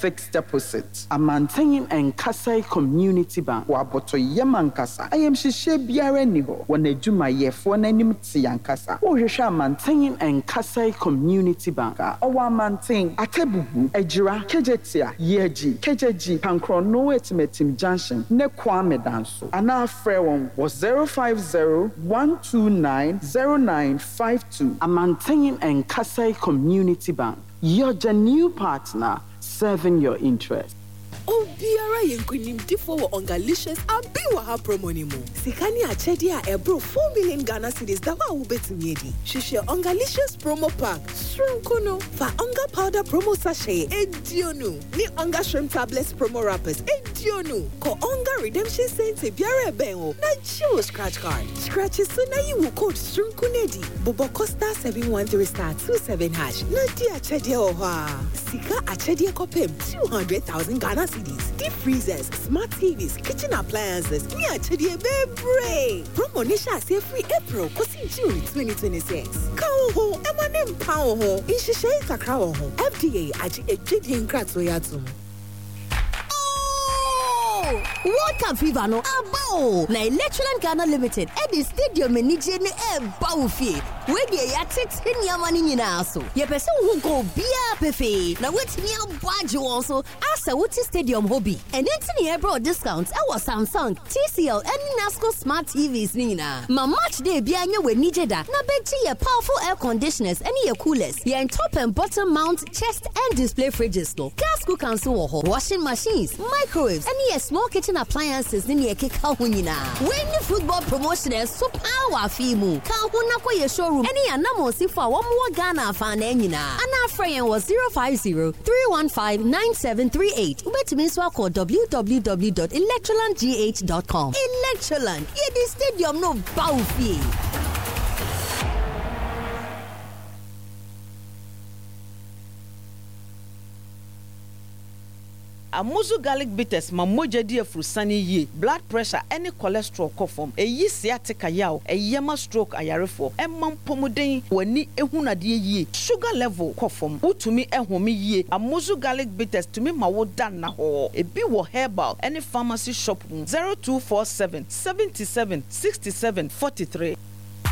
fixed deposit. Amantine and Kasai Community Bank. Waboto Yamankasa. I am Shishe Biara Niho. When they do my year for an enmity Yankasa. Oh, Hisha Amantine and Kasai Community Bank. Owa Amantine. Atebubu. Ejira. Kejetia. Yeji. Kejeji. Pankro no etimetim junction. Ne Kwame Danso. Ana Frewon was 050-129-0952. Amantine and Kasai Community Bank. You're the new partner serving your interest. Oh, Biara Yenkunim Tifo Ongalicious Abiwa ha promo ni mo. Sikani achedi a ebro 4 million Ghana cedis da wa ubeti miedi. Shishe Ongalicious promo pack. Shrimp fa onga powder promo sachet edionu. Ni onga shrimp tablets promo wrappers edionu. Ko onga redemption center Biara benwo. Na chill scratch card. Scratches so na you code shrimp kunedi. Bobo Costa 713*27#. Na di achedi oha. Sika achedi kopem 200,000 Ghana cedis. Deep freezers, smart TVs, kitchen appliances. Ni achedi bebre. Promo nisha say free April kosi June 2026. Kawo ho emanem pawo ho. Inshishe kakra ho. FDA aji ejidi nkratso yatum. Water fever no abo na Electroland Ghana Limited at the stadium enije ne eba ofie we dey yatet nyama ni nyina so ye pese hu go bia pefe na wetimi abage won so asa wuti stadium hobby and entini ebro discounts e was Samsung, TCL and Nasco smart TVs ni nyina ma match day bia anya we nije da na bechi ye powerful air conditioners and ye coolers ye top and bottom mount chest and display fridges no gas cookers so washing machines, microwaves and ye small kitchen appliances ni ye keka ho nyina when the football promotion is so power fimu ka ho na kwa ye showroom any anamo si for one more Ghana fan nyina ana friend was 050-315-9738 ubetimi so call www.electrolandgh.com. Electroland ye the stadium no bawfie. Amuzu garlic bitters mamoja di afrusani ye blood pressure any cholesterol kofom eyi sciatica yaw eyema stroke ayarefo emam pomuden wani ehunade ye sugar level kofom utumi ehome ye Amuzu garlic bitters tumi mawoda na ho ebi wo herbal any pharmacy shop 0247 77 67 43